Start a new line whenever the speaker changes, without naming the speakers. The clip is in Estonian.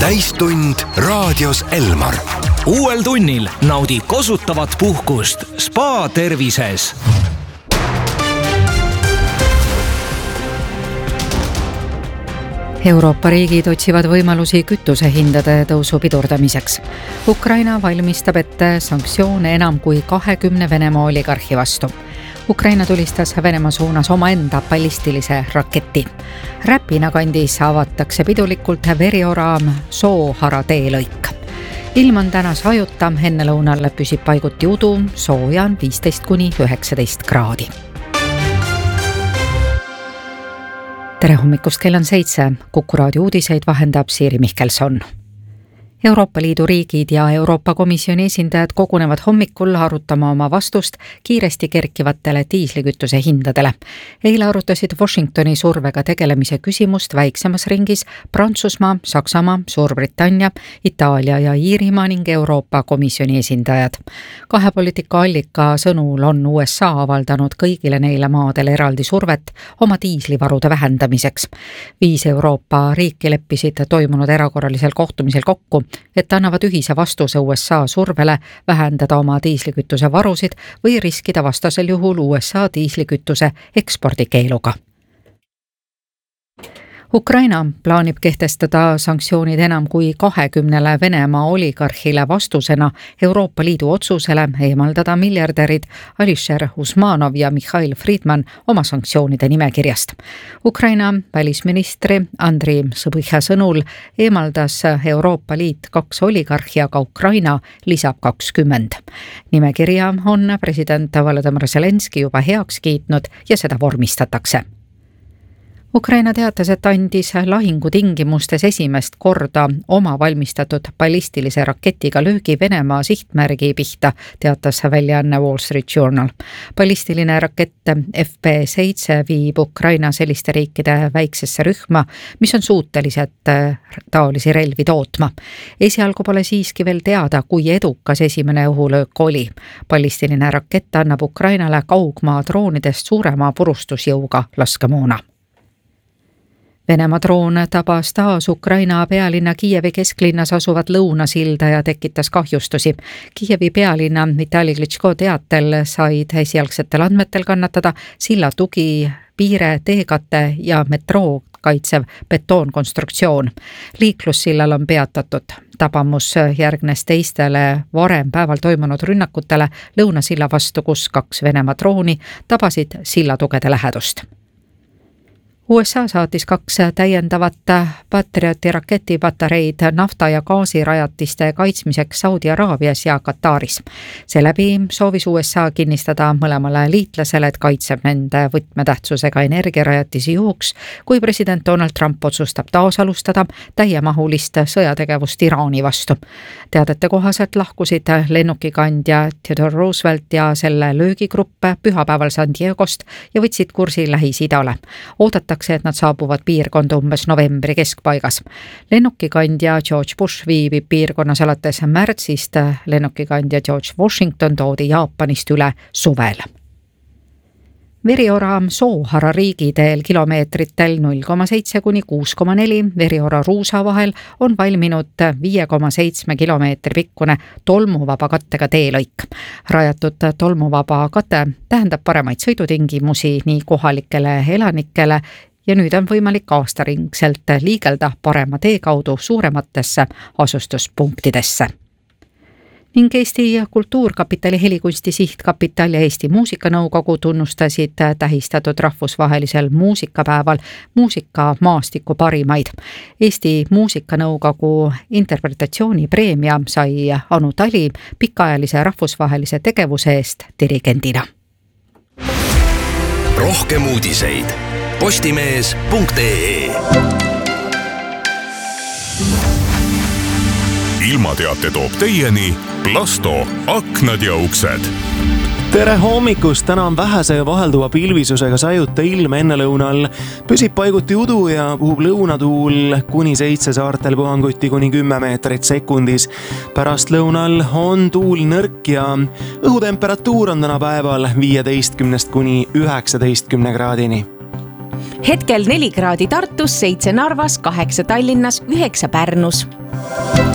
täistund raadios Elmar.
Uuel tunnil naudi kosutavat puhkust Spa tervises.
Euroopa riigid otsivad võimalusi kütusehindade tõusu pidurdamiseks. Ukraina valmistab ette sanktsioone enam kui 20 Venemaa oligarhi vastu. Ukraina tulistas Venemaa suunas omaenda ballistilise raketi. Räpina kandis avatakse pidulikult Veriora Soohara teelõik. Ilm on täna sajuta, enne lõunal püsib paiguti udu, sooja on 15–19 kraadi. Tere hommikust, kell on 7. Kuku raadio uudiseid vahendab Siiri Mihkelson. Euroopa Liidu riigid ja Euroopa Komisjoni esindajad kogunevad hommikul arutama oma vastust kiiresti kerkivatele diislikütuse hindadele. Eile arutasid Washingtoni survega tegelemise küsimust väiksemas ringis Prantsusmaa, Saksamaa, Suurbritannia, Itaalia ja Iirimaa ning Euroopa Komisjoni esindajad. Kahe poliitika allika sõnul on USA avaldanud kõigile neile maadele eraldi survet oma diislivarude vähendamiseks. 5 Euroopa riiki leppisid toimunud erakorralisel kohtumisel kokku, et annavad ühise vastuse USA survele vähendada oma diislikütuse varusid või riskida vastasel juhul USA diislikütuse ekspordikeeluga. Ukraina plaanib kehtestada sanktsioonid enam kui 20 Venemaa oligarhile vastusena Euroopa Liidu otsusele eemaldada miljardärid Alisher Usmanov ja Mikhail Friedman oma sanktsioonide nimekirjast. Ukraina välisministri Andriy Sõbõhha sõnul eemaldas Euroopa Liit 2 oligarhi, aga Ukraina lisab 20. Nimekirja on president Volodymyr Zelenski juba heaks kiitnud ja seda vormistatakse. Ukraina teatas, et andis lahingutingimustes esimest korda oma valmistatud ballistilise raketiga löögi Venemaa sihtmärgi pihta, teatas väljaanne Wall Street Journal. Ballistiline rakett FP7 viib Ukraina selliste riikide väiksesse rühma, mis on suutelised taolisi relvi tootma. Esialgu pole siiski veel teada, kui edukas esimene õhulöök oli. Ballistiline rakett annab Ukrainale kaugmaa droonidest suurema purustusjõuga laskemoona. Venemaa droon tabas taas Ukraina pealinna Kiievi kesklinnas asuvat lõunasilda ja tekitas kahjustusi. Kiievi pealinna Vitali Klitschko teatel said esialgsetel andmetel kannatada silla tugi, piire, teekate ja metroo kaitsev betoonkonstruktsioon. Liiklussillal on peatatud. Tabamus järgnes teistele varem päeval toimunud rünnakutele lõunasilla vastu, kus 2 Venemaa drooni tabasid sillatugede lähedust. USA saatis 2 täiendavat Patrioti raketipatareid nafta- ja gaasirajatiste kaitsmiseks Saudi Araabias ja Kataris. Seeläbi soovis USA kinnistada mõlemale liitlasele, et kaitseb nende võtmetähtsusega energiarajatisi juhuks, kui president Donald Trump otsustab taas alustada täiemahulist sõjategevust Iraani vastu. Teadete kohaselt lahkusid lennukikandja Theodore Roosevelt ja selle löögigrupp pühapäeval San Diegost ja võtsid kursi Lähis-Idale. Oodatakse, et nad saabuvad piirkonda umbes novembri keskpaigas. Lennukikandja George Bush viibib piirkonnas alates märtsist. Lennukikandja George Washington toodi Jaapanist üle suvel. Veriora Soohara riigiteel kilomeetritel 0,7–6,4 Veriora Ruusa vahel on valminud 5,7 kilomeetri pikkune tolmuvaba kattega teelõik. Rajatud tolmuvaba kate tähendab paremaid sõidutingimusi nii kohalikele elanikele ja nüüd on võimalik aastaringselt liigelda parema tee kaudu suurematesse asustuspunktidesse. Ning Eesti Kultuurkapitali Helikunsti Sihtkapital ja Eesti Muusikanõukogu tunnustasid tähistatud rahvusvahelisel muusikapäeval muusikamaastiku parimaid. Eesti Muusikanõukogu interpretatsioonipreemia sai Anu Tali pikaajalise rahvusvahelise tegevuse eest dirigendina.
Rohkem uudiseid postimees.ee.
Ilmateate toob teieni Plasto aknad ja uksed.
Tere hommikust, täna on vähese ja vahelduva pilvisusega sajuta ilm ennelõunal. Püsib paiguti udu ja puhub lõunatuul kuni 7 saartel puhanguti kuni 10 meetrit sekundis. Pärast lõunal on tuul nõrk ja õhutemperatuur on täna päeval 15 kuni 19 kraadini.
hetkel 4 kraadi Tartus, 7 Narvas, 8 Tallinnas, 9 Pärnus.